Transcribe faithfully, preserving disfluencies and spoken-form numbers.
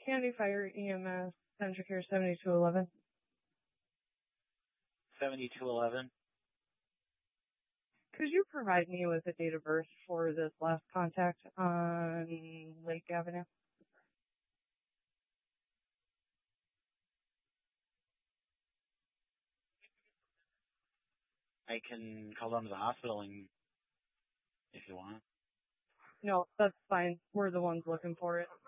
Candy Fire E M S, Central Care seventy-two eleven. seventy-two eleven. Could you provide me with a date of birth for this last contact on Lake Avenue? I can call down to the hospital and if you want. No, that's fine. We're the ones looking for it.